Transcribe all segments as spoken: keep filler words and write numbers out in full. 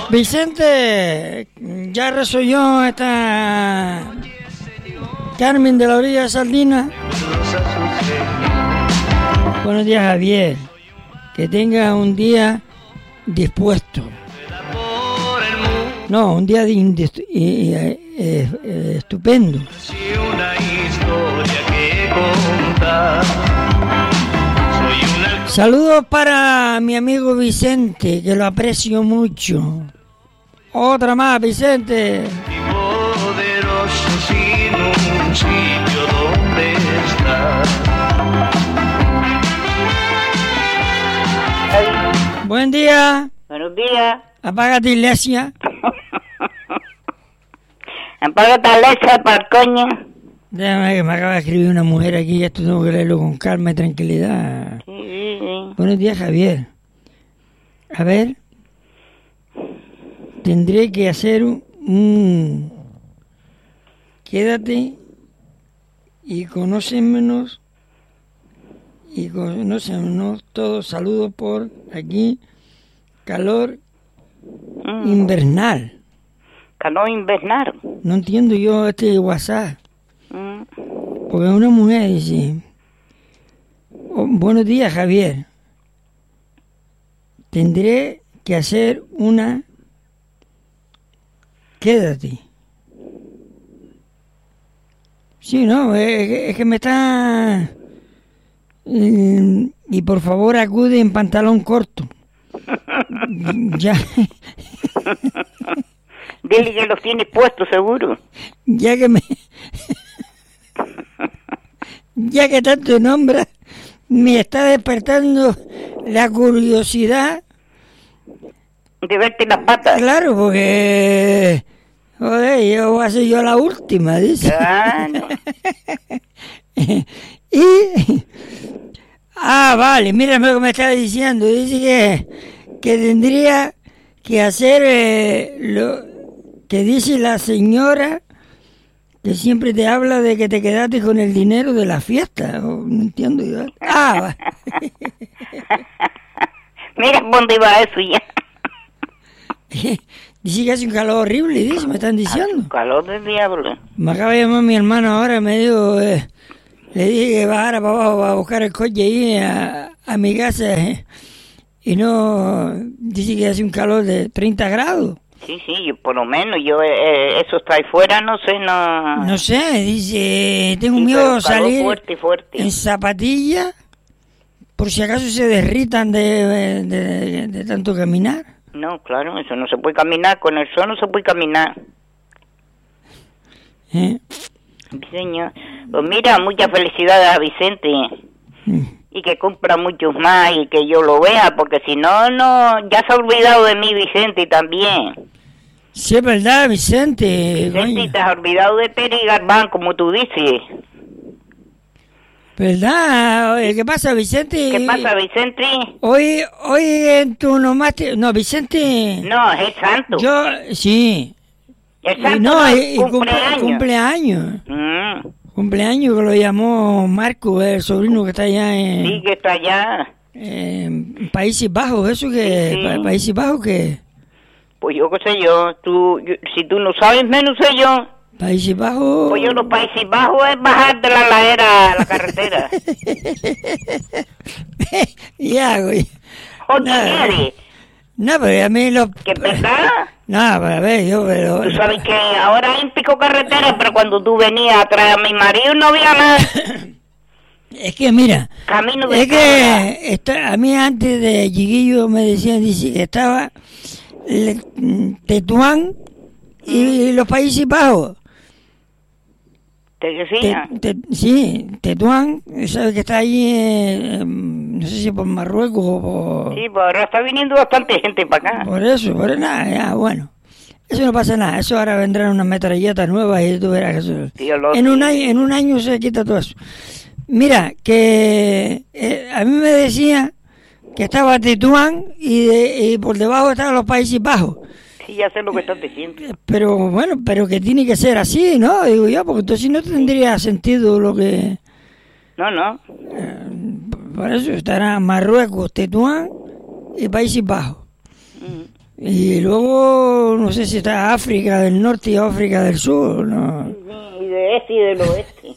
Vicente, ya rezó yo esta Carmen de la orilla de Sardina. Buenos días, Javier. Que tenga un día dispuesto. No, un día de indist- y, y, eh, eh, estupendo. Saludos para mi amigo Vicente, que lo aprecio mucho. Otra más, Vicente. Buen día. Buenos días. Apágate, iglesia. Apágate, Alexa, para el coño. Déjame que me acaba de escribir una mujer aquí, esto tengo que leerlo con calma y tranquilidad. Sí, sí, sí. Buenos días, Javier. A ver, tendré que hacer un... un- Quédate y conócenos y conócenos todos. Saludos por aquí. Calor Mm. invernal. Calor invernal. No entiendo yo este WhatsApp. Mm. Porque una mujer dice, "Oh, buenos días, Javier. Tendré que hacer una... Quédate. Sí, no, es, que- es que me está... eh, y por favor acude en pantalón corto. Ya, Dile que los tienes puestos, seguro. ya que me... Ya que tanto nombra, me está despertando la curiosidad. De verte las patas. Claro, porque... Joder, yo voy a ser yo la última, dice. Claro. Y... Ah, vale, mira lo que me estaba diciendo. Dice que, que tendría que hacer eh, lo que dice la señora que siempre te habla de que te quedaste con el dinero de la fiesta. Oh, no entiendo yo. Ah, va. Mira dónde va eso ya. Dice que hace un calor horrible, dice, me están diciendo. Calor del diablo. Me acaba de llamar mi hermano ahora, me dijo, eh, le dije que bajara para abajo a buscar el coche ahí a, a mi casa, eh, y no, dice que hace un calor de treinta grados. Sí, sí, yo, por lo menos yo, eh, eso está ahí fuera, no sé, no... No sé, dice, tengo Sí, miedo pero de calor salir fuerte, fuerte. en zapatillas, por si acaso se derritan de, de, de- de tanto caminar. No, claro, eso no se puede caminar, con el sol no se puede caminar. ¿Eh? Sí, señor. Pues mira, muchas felicidades a Vicente. Mm. Y que cumpla muchos más y que yo lo vea, porque si no, no, ya se ha olvidado de mí Vicente también. Sí, es verdad, Vicente. Vicente, coño. te has olvidado de Peri Garbán, como tú dices. ¿Verdad? Oye, ¿qué pasa, Vicente? ¿Qué pasa, Vicente? Hoy, hoy en tu nomás... te- No, Vicente... No, es el santo. Yo, sí. El Y santo no, no, y, y cumple- cumpleaños. cumpleaños. Mm, Cumpleaños que lo llamó Marco, el sobrino que está allá en, sí, que está allá. en Países Bajos. ¿Eso que Sí, sí. Pa- Países Bajos qué? Pues yo qué sé yo, tú, yo- si tú no sabes, menos sé yo. Países Bajos... Pues yo los Países Bajos es bajar de la ladera a la carretera. Ya, güey. Oye, Nada. ¿quieres? No, pero a mí los... ¿Qué verdad? No, pero a ver, yo... Pero, Tú sabes que ahora hay un pico carretera, pero cuando tú venías atrás de mi marido no había nada. Es que mira... Camino de Es que está, a mí antes de chiquillo me decían, dice, que estaba le- Tetuán y, y los Países Bajos. ¿Te decía? Te- te- sí, Tetuán, sabes que está ahí, eh, em, no sé si por Marruecos o por... Sí, pues ahora está viniendo bastante gente para acá. Por eso, por nada, ya, bueno. Eso no pasa nada, eso ahora vendrán unas metralletas nuevas y tú verás que eso... Dios lo En un, sigue. año, en un año se quita todo eso. Mira, que eh, a mí me decía que estaba Tetuán y, de- y por debajo estaban los Países Bajos. Sí, ya sé lo que estás diciendo. Pero bueno, pero que tiene que ser así, ¿no? Digo yo, porque entonces no tendría sentido lo que... No, no. Por eso estará Marruecos, Tetuán y Países Bajos. Mm. Y luego, no sé si está África del Norte y África del Sur, ¿no? Sí, y de este y del oeste.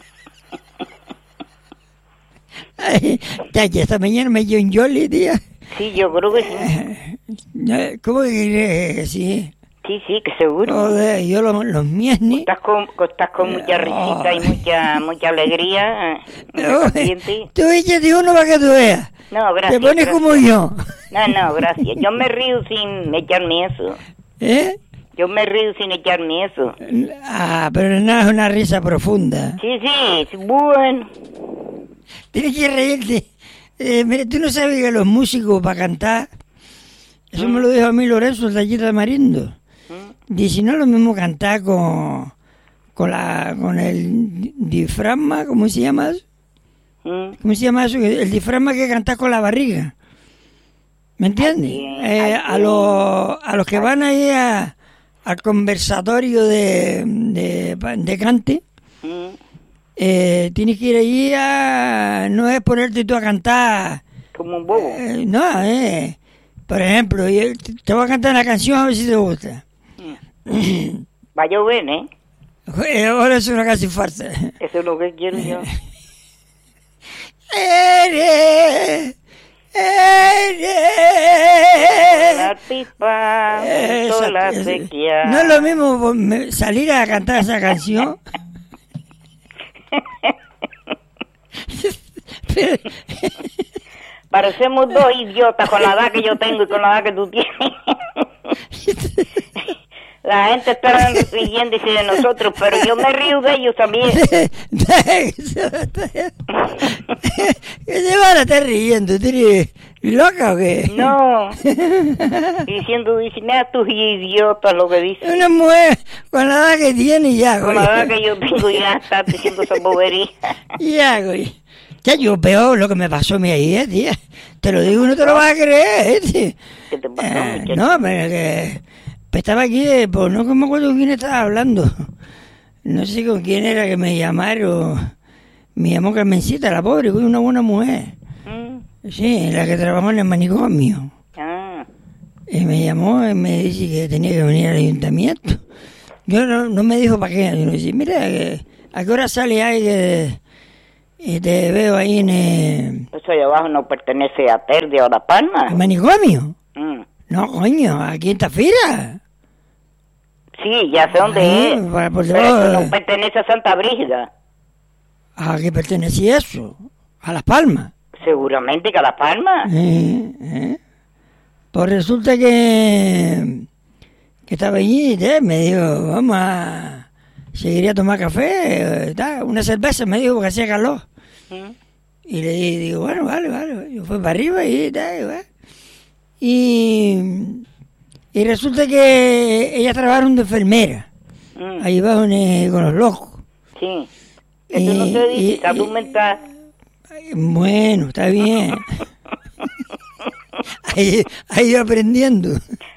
Ay, ya, ya esta mañana me dio un jolly, tía. Sí, yo creo que sí. ¿Cómo que crees que sí? Sí, sí, que seguro. Joder, yo los, los míos ni... Estás con, estás con mucha risita y mucha mucha alegría. Oye, tú échate uno para que tú veas. No, gracias. Te pones gracias. como yo. No, no, gracias. Yo me río sin echarme eso. ¿Eh? Yo me río sin echarme eso. Ah, pero no es una risa profunda. Sí, sí, bueno. Tienes que reírte. Eh, mira, tú no sabes que los músicos para cantar, eso ¿Mm? me lo dijo a mí Lorenzo de allí de Tamarindo. ¿Mm? Dice, no es lo mismo cantar con, con, la, con el diafragma, ¿cómo se llama eso? ¿Mm? ¿Cómo se llama eso? El diafragma que cantar con la barriga. ¿Me entiendes? Eh, a, los, a los que van ahí a, al conversatorio de, de, de cante, ¿Mm? eh, tienes que ir allí a... No es ponerte tú a cantar... Como un bobo. Eh, no, eh... Por ejemplo, yo te voy a cantar una canción a ver si te gusta. Mm. Va a llover, ¿eh? Ahora es una casi farsa. Eso es lo que quiero yo. Eres... Eres... La pipa, Esa, la esa. sequía. No es lo mismo salir a cantar esa canción. Pero... Parecemos dos idiotas con la edad que yo tengo y con la edad que tú tienes. La gente está riéndose de nosotros, pero yo me río de ellos también. ¿Qué se van a estar riendo? ¿Tú eres loca o qué? No. Diciendo, dicen, a tus idiotas lo que dicen. Una mujer con la edad que tiene ya, Con la edad que yo tengo ya está diciendo esa bobería. Ya, güey. Ya, yo peor lo que me pasó a mí ayer, tía. Te lo digo, no te lo vas a creer, ¿eh? ¿Qué te pasó, eh, muchacho? No, pero que... Pues estaba aquí, pues no me acuerdo con quién estaba hablando. No sé con quién era que me llamaron. Me llamó Carmencita, la pobre, una buena mujer. ¿Mm? Sí, la que trabajó en el manicomio. Ah. Y me llamó y me dice que tenía que venir al ayuntamiento. Yo no, no me dijo para qué. Yo le dije, mira, ¿a qué hora sale ahí que y te veo ahí en el... Eso de abajo no pertenece a Terde o La Palma. ¿El manicomio? Mm. No, coño, aquí en Tafira. Sí, ya sé dónde ah, es. Para, por pero eso no pertenece a Santa Brígida. ¿A qué pertenecía eso? ¿A Las Palmas? Seguramente que a Las Palmas. Eh, eh. Pues resulta que... Que estaba allí, ¿eh? Me dijo, vamos a... Seguiría a tomar café, tal, una cerveza, me dijo, porque hacía calor. ¿Mm? Y le dije, digo, bueno, vale, vale. Yo fui para arriba y tal, ¿vale? Y, y resulta que ella trabaja de enfermera, mm. ahí abajo con los locos. Sí, eso y, no se dice, y, salud mental. Bueno, está bien. ahí, ahí yo aprendiendo.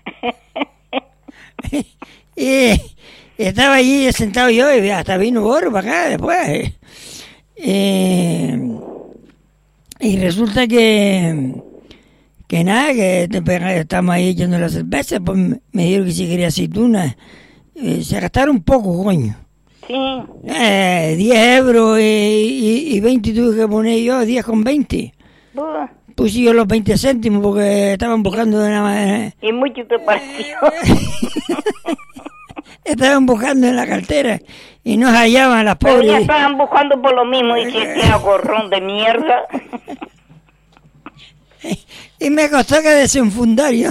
y estaba allí sentado yo y hasta vino Borro para acá después. Eh, y resulta que... Que nada, que estamos ahí echando la cerveza, pues me dijeron que si quería aceitunas. Eh, se gastaron un poco, coño. Sí. Eh, diez euros y, y, y veinte tuve que poner yo, diez con veinte. Buah. Puse yo los veinte céntimos porque estaban buscando de una manera. Y mucho te pareció. Estaban buscando en la cartera y no hallaban las pobres. Pero ya estaban buscando por lo mismo y que era gorrón de mierda. Y me costó que desenfundario.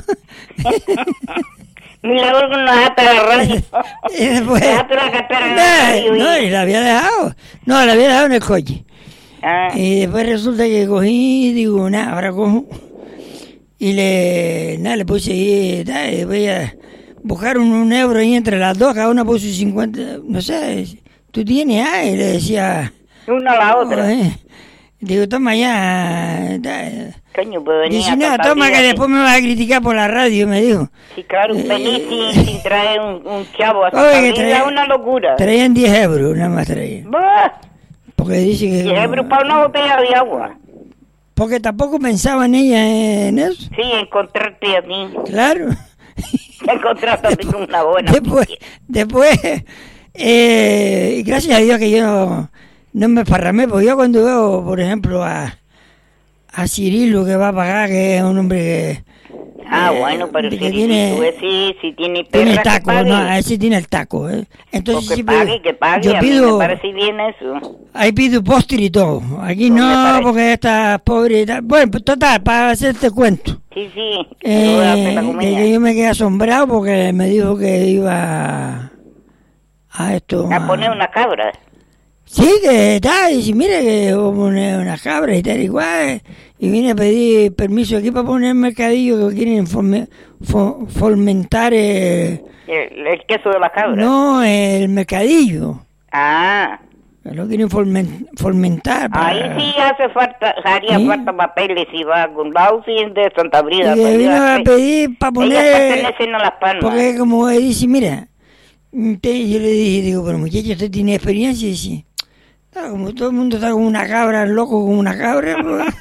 Milagro que no dejaste la radio. Y después... Dejaste la cartera en no, la radio. No, y la había dejado. No, la había dejado en el coche. Ah. Y después resulta que cogí y digo, nada, ahora cojo. Y le... Nada, le puse ahí, tal, voy a buscar un, un euro ahí entre las dos, cada una puso cincuenta, no sé, tú tienes, ah, y le decía... Una a la otra. Oh, eh. Digo, toma ya... tal. Coño, pues venía dice, no, toma que después me vas a criticar por la radio, me dijo. Sí, claro, un pelín eh, sin, sin traer un, un chavo a traía una locura. Traían diez euros, nada más traían. Bah. Porque dice que... diez euros para una botella de agua. Porque tampoco pensaba en ella en eso. Sí, encontrarte a ti. Claro. Te encontraste después, con una buena después, después eh, y gracias a Dios que yo no, no me parramé, porque yo cuando veo, por ejemplo, a, a Cirilo que va a pagar, que es un hombre que... Ah, eh, bueno, pero que si tiene, tú sí, si tiene tiene el perra, que taco, pague. no, a ese tiene el taco. ¿eh? Entonces, O que sí, pague, que pague, yo a pido, mí me parece bien eso. ahí pido postre y todo. Aquí Pues me no, parece. porque está pobre y tal. Bueno, pues total, para hacerte cuento. Sí, sí, yo voy a hacer la Eh, comida. que, que yo me quedé asombrado porque me dijo que iba a esto. A poner una cabra. Sí, que tal, y dice, mire que voy a poner una cabra y tal igual. Y vine a pedir permiso aquí para poner el mercadillo que quieren forme, fo, fomentar el, El, el queso de la cabra. no, el mercadillo. Ah, Que lo quieren formen, fomentar. Para, ahí sí hace falta, haría ¿sí? falta papeles si va a algún lado, si es de Santa Brida. Y que vino a pedir para poner... Ellas pertenecen a Las Palmas. Porque como él dice, mira, te, yo le dije, digo, pero muchacho, ¿usted tiene experiencia? Y dice, ah, como todo el mundo está con una cabra, loco con una cabra, pues...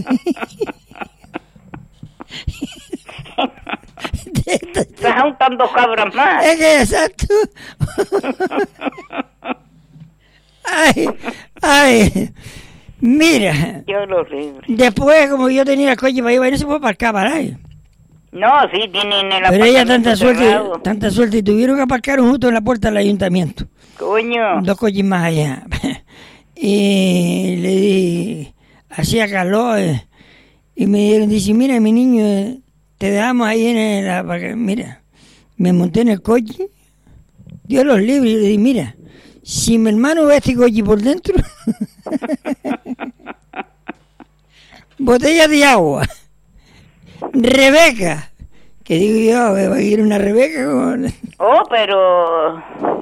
Estás juntando cabras más. Es que exacto. Ay, ay, mira, Yo lo libre. después como yo tenía el coche para ir, no se puede aparcar para ahí. No, sí, tienen el Pero ella tanta apartamento suerte, cerrado. tanta suerte, tuvieron que aparcar justo en la puerta del ayuntamiento. Coño. Dos coches más allá. Y le di, hacía calor, eh, y me dieron, dice, mira mi niño, eh, te dejamos ahí en el, la, para que, mira, me monté en el coche, Dios los libre, y le dije, mira, si mi hermano ve este coche por dentro, botella de agua, Rebeca, que digo yo, va a ir una Rebeca con... Oh, pero...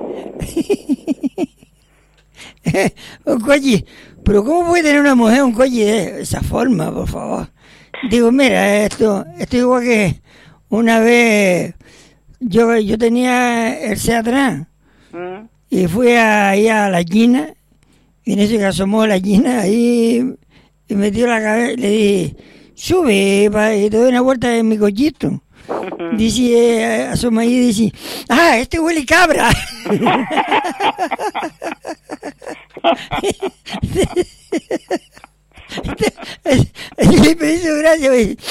un coche, pero ¿cómo puede tener una mujer un coche de esa forma, por favor? Digo, mira, esto, esto igual que una vez yo, yo tenía el Seatrán ¿Mm? y fui ahí a la China y en ese que asomó la China ahí y metió la cabeza, le dije, sube pa, y te doy una vuelta en mi cochito. Dice, eh, asoma ahí y dice, ah, este huele cabra. Y me hizo gracia, me dice,